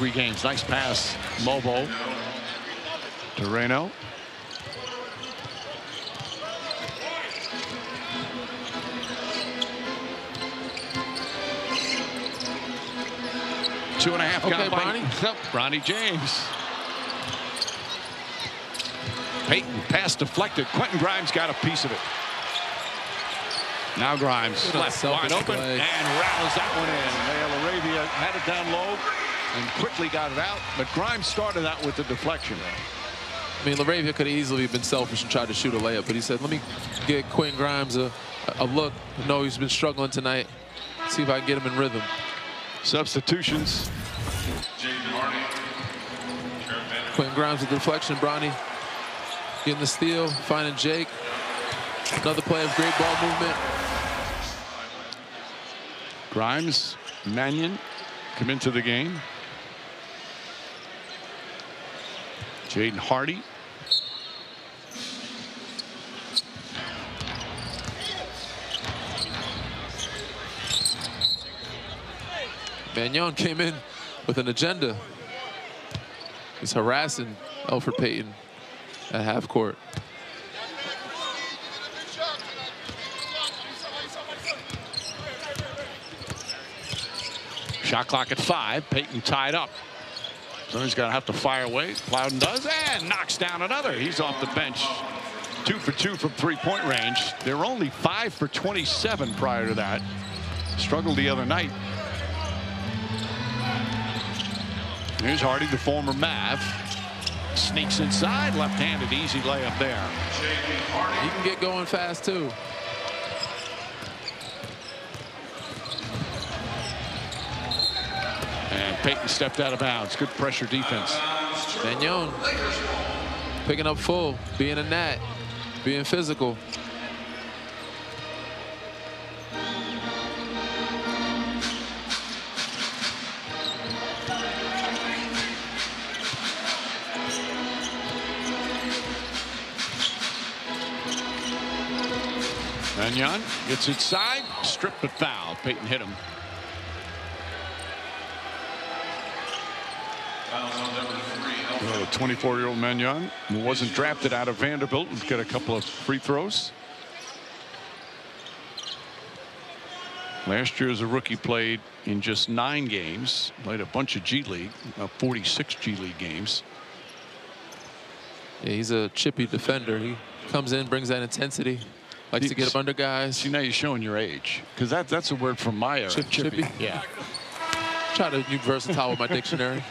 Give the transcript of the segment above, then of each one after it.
3 games. Nice pass, Mobo. Torreno. Two and a half. Okay, Bronny. Bronny James. Payton pass deflected. Quentin Grimes got a piece of it. Now Grimes left wide open and rattles that one in. LaRavia had it down low and quickly got it out, but Grimes started out with the deflection. I mean, LaRavia could have easily been selfish and tried to shoot a layup, but he said, let me get Quentin Grimes a look. I know he's been struggling tonight. See if I can get him in rhythm. Substitutions. Quentin Grimes with the deflection. Bronny getting the steal, finding Jake. Another play of great ball movement. Grimes, Mannion come into the game. Jaden Hardy. Mannion came in with an agenda. He's harassing Elfrid Payton at half court. Shot clock at 5. Payton tied up. So he's going to have to fire away. Plowden does and knocks down another. He's off the bench. 2 for 2 from 3-point range. They were only 5 for 27 prior to that. Struggled the other night. Here's Hardy, the former Mav. Sneaks inside, left-handed, easy layup there. He can get going fast too. And Payton stepped out of bounds. Good pressure defense. Mannion picking up full, being a Nat, being physical. Mannion gets inside, stripped but foul. Payton hit him. The 24-year-old Mannion, who wasn't drafted out of Vanderbilt, would get a couple of free throws. Last year as a rookie played in just 9 games. Played a bunch of G League, 46 G League games. Yeah, he's a chippy defender. He comes in, brings that intensity. Likes to get up under guys. See, now you're showing your age, because that's a word from my era. Chippy. Yeah. Try to be versatile with my dictionary.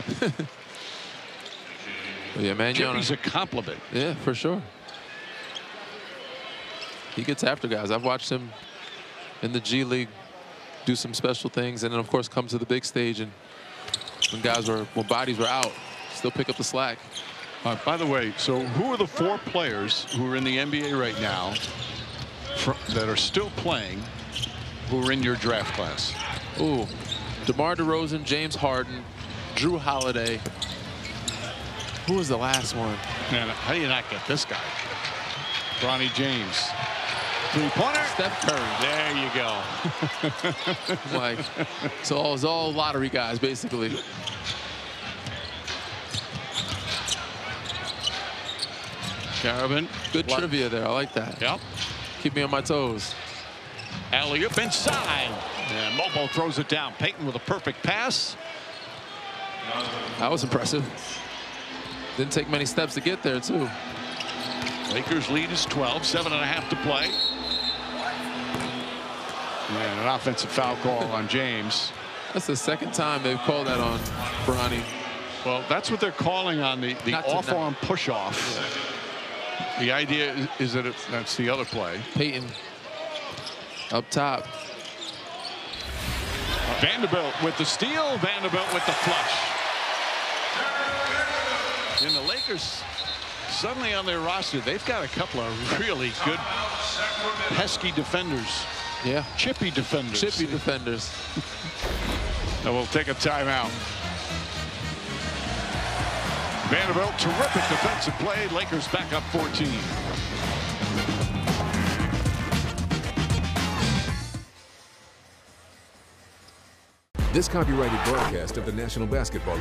Yeah, Mannion. Chippy's a compliment. Yeah, for sure. He gets after guys. I've watched him in the G League do some special things, and then of course come to the big stage, and when bodies were out, still pick up the slack. By the way, so who are the 4 players who are in the NBA right now that are still playing who are in your draft class? Ooh, DeMar DeRozan, James Harden, Drew Holiday. Who was the last one? Man, how do you not get this guy? Bronny James. 3-pointer. Steph Curry. There you go. Like, so it's all lottery guys, basically. Carabin. Good trivia there. I like that. Yep. Keep me on my toes. Alley-oop inside. And Mobo throws it down. Payton with a perfect pass. That was impressive. Didn't take many steps to get there, too. Lakers lead is 12, 7.5 to play. And an offensive foul call on James. That's the second time they've called that on Bronny. Well, that's what they're calling on the off-arm push-off. Yeah. The idea is that that's the other play. Payton up top. Vanderbilt with the steal. Vanderbilt with the flush. And the Lakers suddenly on their roster, they've got a couple of really good pesky defenders. Yeah. Chippy defenders. Chippy defenders. Now we'll take a timeout. Vanderbilt, terrific defensive play. Lakers back up 14. This copyrighted broadcast of the National Basketball